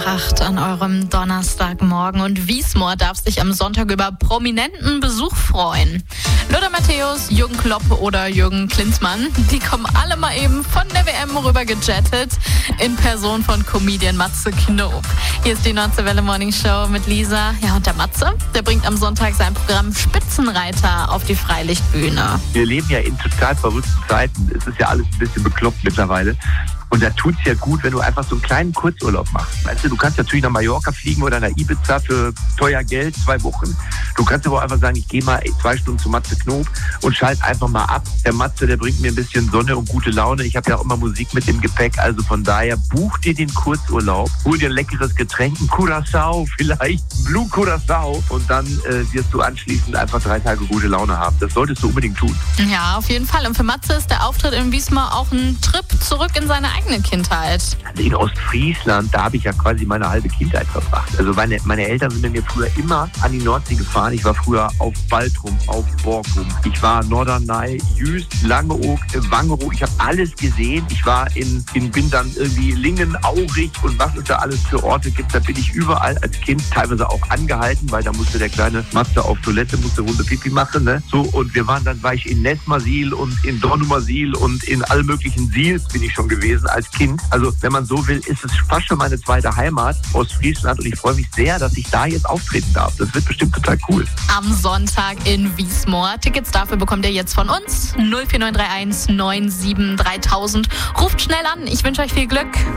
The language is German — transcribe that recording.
8 an eurem Donnerstagmorgen und Wiesmoor darf sich am Sonntag über prominenten Besuch freuen. Lothar Matthäus, Jürgen Klopp oder Jürgen Klinsmann, die kommen alle mal eben von der WM rüber gejettet in Person von Comedian Matze Knob. Hier ist die Nordische Welle Morning Show mit Lisa. Ja, und der Matze, der bringt am Sonntag sein Programm Spitzenreiter auf die Freilichtbühne. Wir leben ja in total verrückten Zeiten. Es ist ja alles ein bisschen bekloppt mittlerweile. Und da tut's ja gut, wenn du einfach so einen kleinen Kurzurlaub machst. Weißt du kannst natürlich nach Mallorca fliegen oder nach Ibiza für teuer Geld, 2 Wochen. Du kannst aber auch einfach sagen, ich gehe mal 2 Stunden zu Matze Knob und schalte einfach mal ab. Der Matze, der bringt mir ein bisschen Sonne und gute Laune. Ich habe ja auch immer Musik mit im Gepäck. Also von daher, buch dir den Kurzurlaub, hol dir ein leckeres Getränk, ein Curaçao vielleicht, Blue Curaçao. Und dann wirst du anschließend einfach 3 Tage gute Laune haben. Das solltest du unbedingt tun. Ja, auf jeden Fall. Und für Matze ist der Auftritt in Wiesmoor auch ein Trip zurück in seine eigene Kindheit. Also in Ostfriesland, da habe ich ja quasi meine halbe Kindheit verbracht. Also meine Eltern sind mit mir früher immer an die Nordsee gefahren. Ich war früher auf Baltrum, auf Borkum. Ich war Norderney, Jüst, Langeoog, Wangerooge. Ich habe alles gesehen. Ich war bin dann irgendwie Lingen, Aurich und was es da alles für Orte gibt. Da bin ich überall als Kind teilweise auch angehalten, weil da musste der kleine Matze auf Toilette, musste Runde Pipi machen. Ne? So, und war ich in Nesmasil und in Dornumersil und in all möglichen Sils bin ich schon gewesen als Kind. Also wenn man so will, ist es fast schon meine zweite Heimat, Ostfriesland, und ich freue mich sehr, dass ich da jetzt auftreten darf. Das wird bestimmt total cool. Am Sonntag in Wiesmoor. Tickets dafür bekommt ihr jetzt von uns. 04931 97 3000. Ruft schnell an. Ich wünsche euch viel Glück.